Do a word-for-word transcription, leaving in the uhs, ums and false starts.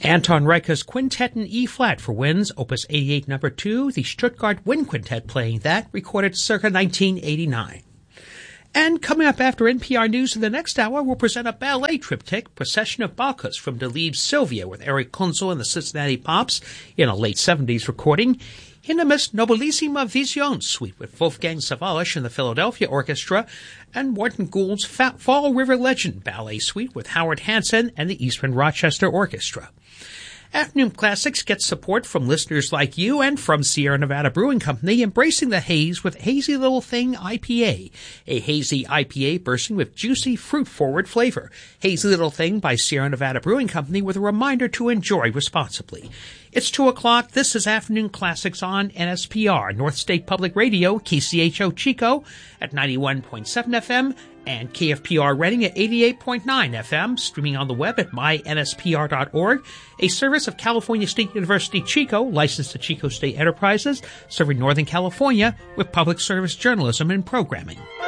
Anton Reicher's Quintet in E-flat for winds, Opus eighty-eight, number two, the Stuttgart Wind Quintet playing that, recorded circa nineteen eighty-nine. And coming up after N P R News in the next hour, we'll present a ballet triptych, Procession of Bacchus from Deleuze's Sylvia with Eric Kunzel and the Cincinnati Pops in a late seventies recording. Hindemus Nobilissima Vision Suite with Wolfgang Sawallisch and the Philadelphia Orchestra, and Morton Gould's Fall River Legend Ballet Suite with Howard Hansen and the Eastman Rochester Orchestra. Afternoon Classics gets support from listeners like you and from Sierra Nevada Brewing Company, embracing the haze with Hazy Little Thing I P A, a hazy I P A bursting with juicy, fruit-forward flavor. Hazy Little Thing by Sierra Nevada Brewing Company with a reminder to enjoy responsibly. It's two o'clock. This is Afternoon Classics on N S P R, North State Public Radio, K C H O Chico at ninety-one point seven F M, and K F P R Reading at eighty-eight point nine F M, streaming on the web at my N S P R dot org, a service of California State University Chico, licensed to Chico State Enterprises, serving Northern California with public service journalism and programming.